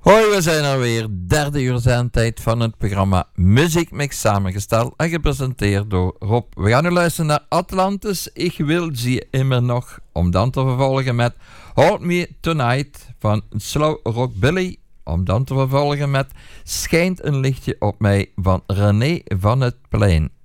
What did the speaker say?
Hoi, we zijn er weer. Derde uur zendtijd van het programma Muziekmix, samengesteld en gepresenteerd door Rob. We gaan nu luisteren naar Atlantis, Ik wil zie immer nog, om dan te vervolgen met Hold Me Tonight van Slow Rockabilly, om dan te vervolgen met Schijnt een lichtje op mij van René van het Plein.